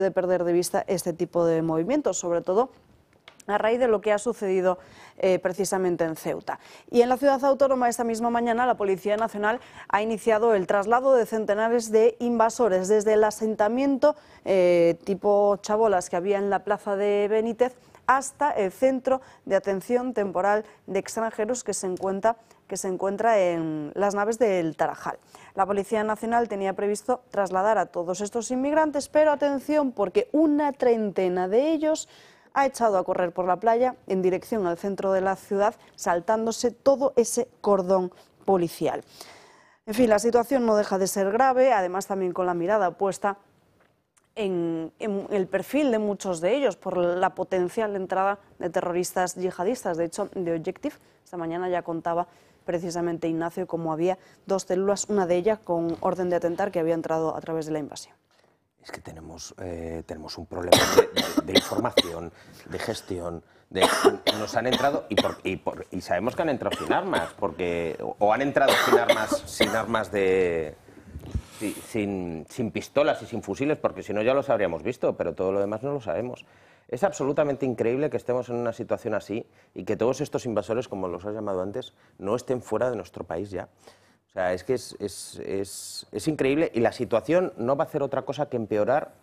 de perder de vista este tipo de movimientos, sobre todo a raíz de lo que ha sucedido precisamente en Ceuta. Y en la ciudad autónoma esta misma mañana la Policía Nacional ha iniciado el traslado de centenares de invasores desde el asentamiento tipo chabolas que había en la plaza de Benítez hasta el centro de atención temporal de extranjeros que se encuentra en las naves del Tarajal. La Policía Nacional tenía previsto trasladar a todos estos inmigrantes, pero atención porque una treintena de ellos ha echado a correr por la playa en dirección al centro de la ciudad, saltándose todo ese cordón policial. En fin, la situación no deja de ser grave, además también con la mirada puesta en el perfil de muchos de ellos por la potencial entrada de terroristas yihadistas. De hecho, The Objective esta mañana ya contaba precisamente Ignacio cómo había dos células, una de ellas con orden de atentar que había entrado a través de la invasión. Es que tenemos un problema de información, de gestión. Nos han entrado y sabemos que han entrado sin armas, o han entrado sin pistolas y sin fusiles, porque si no ya los habríamos visto, pero todo lo demás no lo sabemos. Es absolutamente increíble que estemos en una situación así y que todos estos invasores, como los has llamado antes, no estén fuera de nuestro país ya. O sea, es que es increíble y la situación no va a hacer otra cosa que empeorar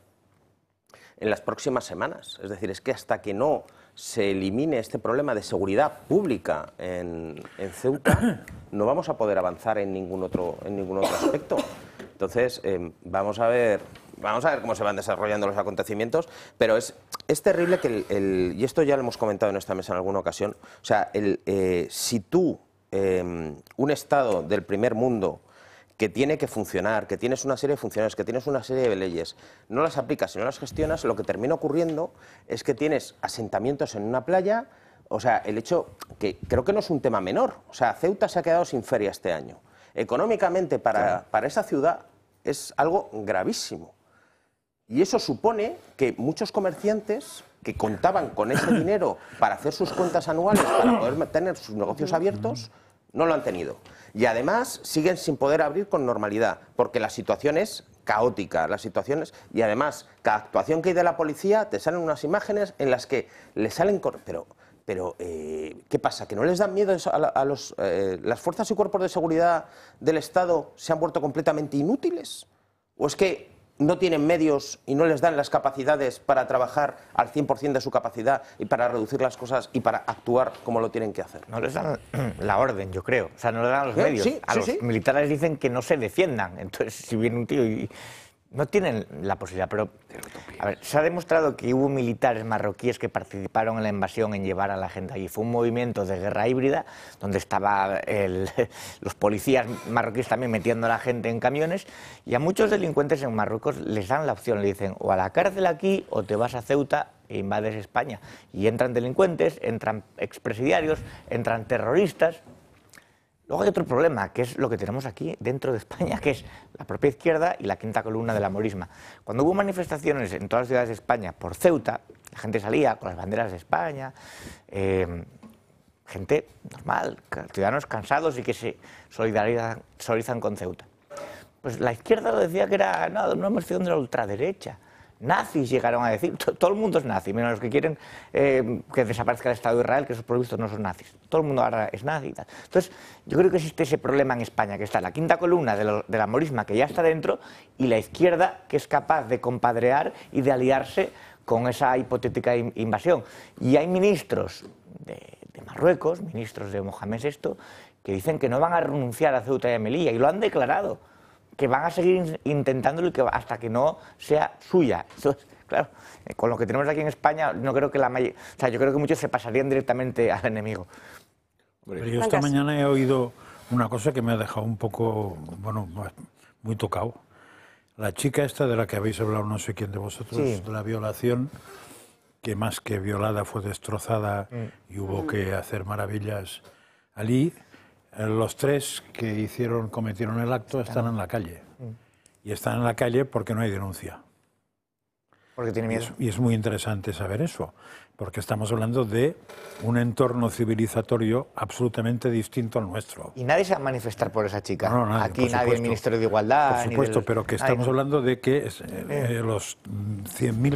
en las próximas semanas. Es decir, es que hasta que no se elimine este problema de seguridad pública en Ceuta, no vamos a poder avanzar en ningún otro aspecto. Entonces, vamos a ver cómo se van desarrollando los acontecimientos, pero es terrible que y esto ya lo hemos comentado en esta mesa en alguna ocasión, o sea, si tú, un Estado del primer mundo que tiene que funcionar, que tienes una serie de funciones, que tienes una serie de leyes, no las aplicas y no las gestionas, lo que termina ocurriendo es que tienes asentamientos en una playa. O sea, el hecho que creo que no es un tema menor, o sea, Ceuta se ha quedado sin feria este año. Económicamente para esa ciudad es algo gravísimo. Y eso supone que muchos comerciantes que contaban con ese dinero para hacer sus cuentas anuales, para poder tener sus negocios abiertos, no lo han tenido. Y además siguen sin poder abrir con normalidad, porque la situación es caótica, y además cada actuación que hay de la policía te salen unas imágenes en las que le salen... Pero, ¿qué pasa? ¿Que no les dan miedo a las fuerzas y cuerpos de seguridad del Estado se han vuelto completamente inútiles? ¿O es que no tienen medios y no les dan las capacidades para trabajar al 100% de su capacidad y para reducir las cosas y para actuar como lo tienen que hacer? No les dan la orden, yo creo. O sea, no les dan los medios. Los militares dicen que no se defiendan. Entonces, si viene un tío y... No tienen la posibilidad, pero a ver, se ha demostrado que hubo militares marroquíes que participaron en la invasión, en llevar a la gente allí. Fue un movimiento de guerra híbrida, donde estaban los policías marroquíes también metiendo a la gente en camiones, y a muchos delincuentes en Marruecos les dan la opción, le dicen o a la cárcel aquí o te vas a Ceuta e invades España. Y entran delincuentes, entran expresidiarios, entran terroristas. Luego hay otro problema, que es lo que tenemos aquí dentro de España, que es la propia izquierda y la quinta columna de la morisma. Cuando hubo manifestaciones en todas las ciudades de España por Ceuta, la gente salía con las banderas de España, gente normal, ciudadanos cansados y que se solidarizan con Ceuta. Pues la izquierda lo decía que era una emoción de la ultraderecha. Nazis llegaron a decir, todo el mundo es nazi, menos los que quieren que desaparezca el Estado de Israel, que esos provistos no son nazis. Todo el mundo ahora es nazi y tal. Entonces, yo creo que existe ese problema en España, que está la quinta columna de la morisma, que ya está dentro, y la izquierda, que es capaz de compadrear y de aliarse con esa hipotética invasión. Y hay ministros de Marruecos, ministros de Mohamed VI, que dicen que no van a renunciar a Ceuta y a Melilla, y lo han declarado, que van a seguir intentándolo hasta que no sea suya. Entonces, claro, con lo que tenemos aquí en España, no creo que yo creo que muchos se pasarían directamente al enemigo. Pero yo esta mañana he oído una cosa que me ha dejado un poco, bueno, muy tocado. La chica esta de la que habéis hablado, no sé quién de vosotros, de la violación, que más que violada fue destrozada y hubo que hacer maravillas allí. Los tres que cometieron el acto están en la calle. Y están en la calle porque no hay denuncia. Porque tiene miedo. Y es muy interesante saber eso, porque estamos hablando de un entorno civilizatorio absolutamente distinto al nuestro. Y nadie se va a manifestar por esa chica. No, nadie, aquí nadie, el Ministerio de Igualdad... Por supuesto, pero que estamos hablando de que los 100.000